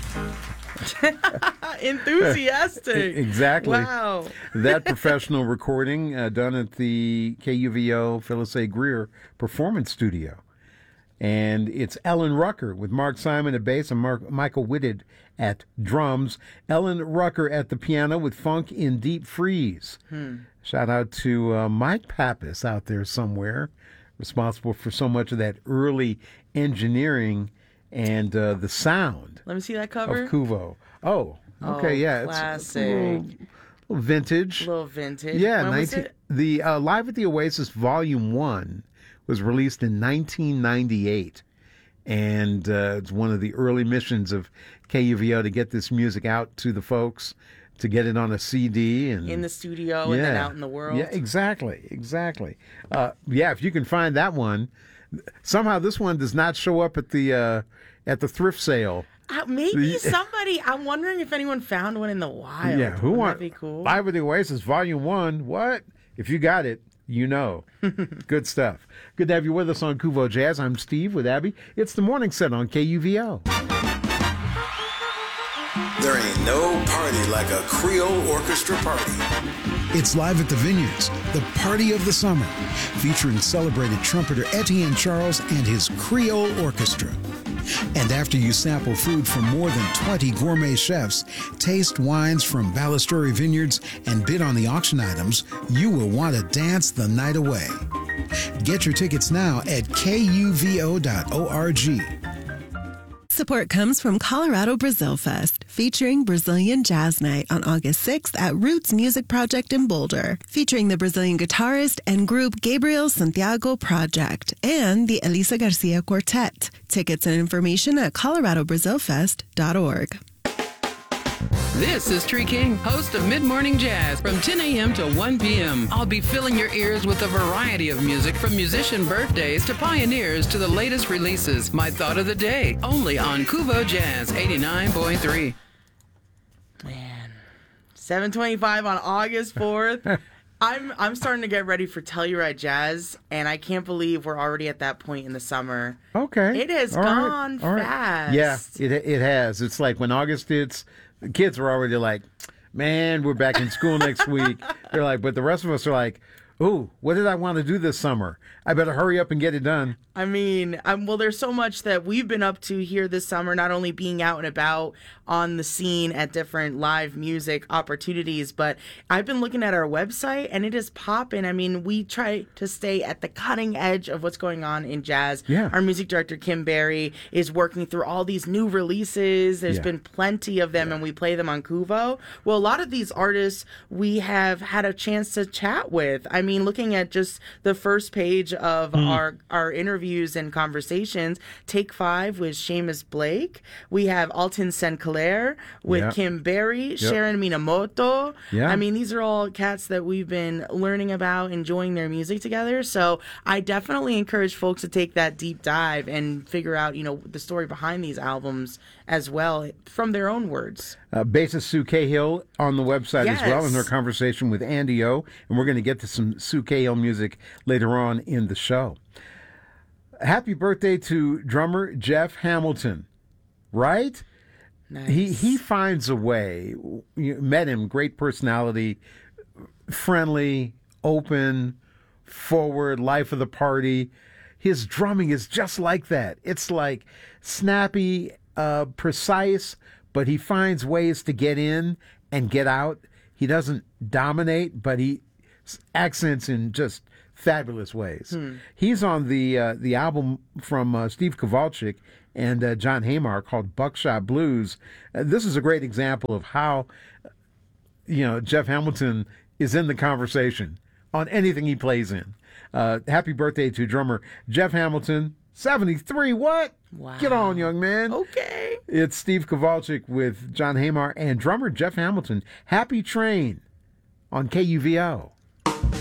Enthusiastic. Exactly. Wow. That professional recording done at the KUVO Phyllis A. Greer Performance Studio. And it's Ellen Rucker with Mark Simon at bass and Michael Whitted at drums. Ellen Rucker at the piano with Funk in Deep Freeze. Shout out to Mike Pappas out there somewhere, responsible for so much of that early engineering and the sound. Let me see that cover. Of Kuvo. Oh, okay, yeah. Classic. It's a little vintage. A little vintage. Yeah, When was it? the Live at the Oasis Volume 1 was released in 1998. And it's one of the early missions of KUVO to get this music out to the folks, to get it on a CD. And In the studio and then out in the world. Yeah, exactly. Yeah, if you can find that one. Somehow this one does not show up at the thrift sale. Maybe somebody. I'm wondering if anyone found one in the wild. Yeah, who Wouldn't that be cool? Live at the Oasis Volume 1? What? If you got it, you know. Good stuff. Good to have you with us on Kuvo Jazz. I'm Steve with Abby. It's the morning set on KUVO. There ain't no party like a Creole orchestra party. It's Live at the Vineyards, the party of the summer, featuring celebrated trumpeter Etienne Charles and his Creole Orchestra. And after you sample food from more than 20 gourmet chefs, taste wines from Ballasturi Vineyards, and bid on the auction items, you will want to dance the night away. Get your tickets now at kuvo.org. Support comes from Colorado Brazil Fest, featuring Brazilian Jazz Night on August 6th at Roots Music Project in Boulder, featuring the Brazilian guitarist and group Gabriel Santiago Project and the Elisa Garcia Quartet. Tickets and information at coloradobrazilfest.org. This is Tree King, host of Mid-Morning Jazz from 10 a.m. to 1 p.m. I'll be filling your ears with a variety of music from musician birthdays to pioneers to the latest releases. My thought of the day, only on Kuvo Jazz 89.3. Man, 7:25 on August 4th. I'm starting to get ready for Telluride Jazz, and I can't believe we're already at that point in the summer. Okay. It has gone fast. Yeah, it has. It's like when August hits, the kids are already like, man, we're back in school next week. They're like, but the rest of us are like, ooh, what did I want to do this summer? I better hurry up and get it done. I mean, well, there's so much that we've been up to here this summer, not only being out and about on the scene at different live music opportunities, but I've been looking at our website and it is popping. I mean, we try to stay at the cutting edge of what's going on in jazz. Yeah. Our music director, Kim Berry, is working through all these new releases. There's been plenty of them and we play them on Kuvo. Well, a lot of these artists we have had a chance to chat with. I mean, looking at just the first page of our interviews and conversations, Take 5 with Seamus Blake. We have Alton Sinclair with Kim Berry, Sharon Minamoto. Yeah. I mean, these are all cats that we've been learning about, enjoying their music together. So I definitely encourage folks to take that deep dive and figure out, the story behind these albums as well from their own words. Bassist Sue Cahill on the website as well in her conversation with Andy O. And we're going to get to some Sue Cahill music later on in the show. Happy birthday to drummer Jeff Hamilton, right? Nice. He finds a way. You met him, great personality, friendly, open, forward, life of the party. His drumming is just like that. It's like snappy, precise, but he finds ways to get in and get out. He doesn't dominate, but he accents in just fabulous ways. He's on the album from Steve Kowalczyk and John Hamar called Buckshot Blues. This is a great example of how Jeff Hamilton is in the conversation on anything he plays in. Happy birthday to drummer Jeff Hamilton, 73. What? Wow. Get on, young man. Okay. It's Steve Kowalczyk with John Hamar and drummer Jeff Hamilton. Happy Train on KUVO.